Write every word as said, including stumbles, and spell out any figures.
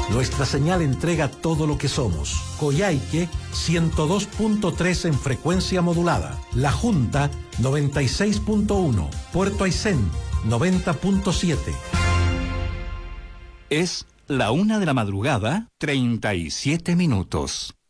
Nuestra señal entrega todo lo que somos. Coyhaique, ciento dos punto tres en frecuencia modulada. La Junta, noventa y seis punto uno. Puerto Aysén, noventa punto siete. Es la una de la madrugada, treinta y siete minutos.